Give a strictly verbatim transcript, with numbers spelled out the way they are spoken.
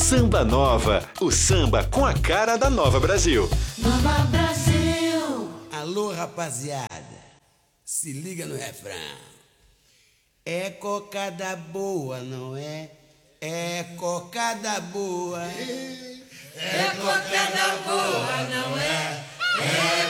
Samba Nova, o samba com a cara da Nova Brasil. Nova Brasil. Alô, rapaziada, se liga no refrão. É cocada boa, não é? É cocada boa. É cocada boa, não é? É